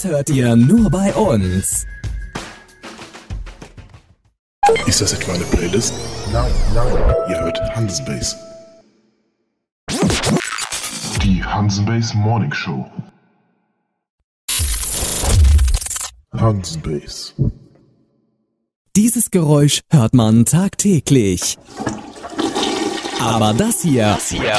hört ihr nur bei uns. Ist das etwa eine Playlist? Nein. Ihr hört Hansenbase. Die Hansenbase Morning Show. Hansenbase. Dieses Geräusch hört man tagtäglich. Aber das hier